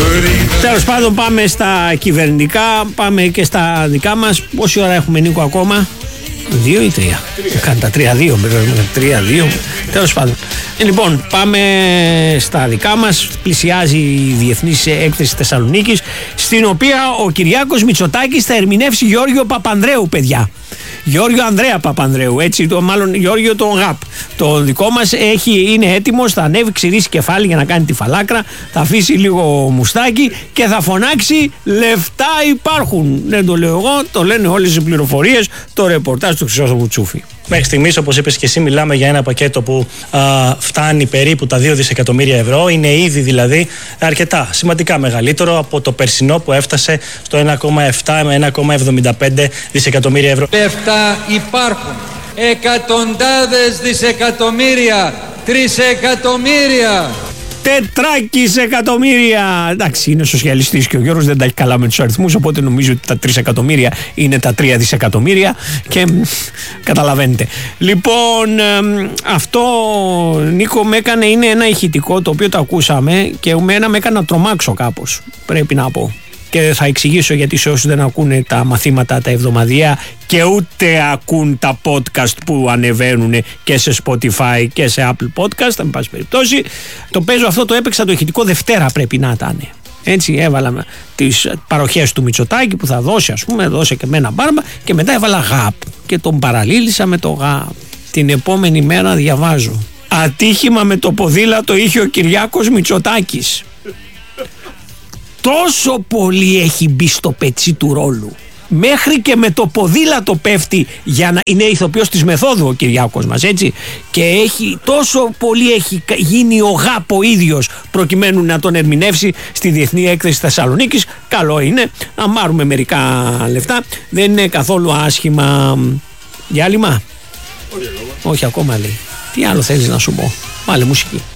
Τέλος πάντων, πάμε στα κυβερνητικά, πάμε και στα δικά μας. Πόση ώρα έχουμε, Νίκο, ακόμα? 2 ή 3? Κάνει τα 3-2, 3-2. Τέλος πάντων. Λοιπόν, πάμε στα δικά μας. Πλησιάζει η Διεθνής Έκθεση Θεσσαλονίκης, στην οποία ο Κυριάκος Μητσοτάκης θα ερμηνεύσει Γιώργιο Παπανδρέου, παιδιά. Γιώργιο Ανδρέα Παπανδρέου, έτσι, μάλλον Γιώργιο τον ΓΑΠ. Το δικό μας είναι έτοιμος, θα ανέβει, ξηρίσει κεφάλι για να κάνει τη φαλάκρα, θα αφήσει λίγο μουστάκι και θα φωνάξει «Λεφτά υπάρχουν». Δεν το λέω εγώ, το λένε όλες οι πληροφορίες, το ρεπορτάζ του Χρυσόστομου Τσούφη. Μέχρι στιγμής, όπως είπες και εσύ, μιλάμε για ένα πακέτο που φτάνει περίπου τα 2 δισεκατομμύρια ευρώ. Είναι ήδη δηλαδή αρκετά σημαντικά μεγαλύτερο από το περσινό που έφτασε στο 1,7 με 1,75 δισεκατομμύρια ευρώ. Λεφτά υπάρχουν. Εκατοντάδες δισεκατομμύρια. Τρισεκατομμύρια. Τετράκις εκατομμύρια. Εντάξει, είναι σοσιαλιστής και ο Γιώργος δεν τα έχει καλά με τους αριθμούς, οπότε νομίζω ότι τα 3 εκατομμύρια είναι τα 3 δισεκατομμύρια και καταλαβαίνετε. Λοιπόν, αυτό, Νίκο, με έκανε, είναι ένα ηχητικό το οποίο το ακούσαμε και με έκανε να τρομάξω κάπως, πρέπει να πω. Και θα εξηγήσω γιατί σε όσους δεν ακούνε τα μαθήματα τα εβδομαδιαία και ούτε ακούν τα podcast που ανεβαίνουν και σε Spotify και σε Apple Podcast, εν πάση περιπτώσει, το παίζω αυτό, το έπαιξα το ηχητικό Δευτέρα, πρέπει να ήταν. Έτσι, έβαλα τις παροχές του Μητσοτάκη που θα δώσει, ας πούμε, δώσε και με ένα μπάρμα, και μετά έβαλα ΓΑΠ και τον παραλήλησα με το ΓΑΠ. Την επόμενη μέρα διαβάζω: ατύχημα με το ποδήλατο είχε ο Κυριάκος Μητσοτάκης. Τόσο πολύ έχει μπει στο πετσί του ρόλου. Μέχρι και με το ποδήλατο πέφτει, για να είναι ηθοποιός της μεθόδου ο Κυριάκος μας, έτσι. Και τόσο πολύ έχει γίνει ο ΓΑΠ ο ίδιος προκειμένου να τον ερμηνεύσει στη Διεθνή Έκθεση Θεσσαλονίκης. Καλό είναι να μάρουμε μερικά λεφτά. Δεν είναι καθόλου άσχημα. Διάλειμμα? Όχι ακόμα, λέει. Τι άλλο θέλεις να σου πω? Βάλε μουσική.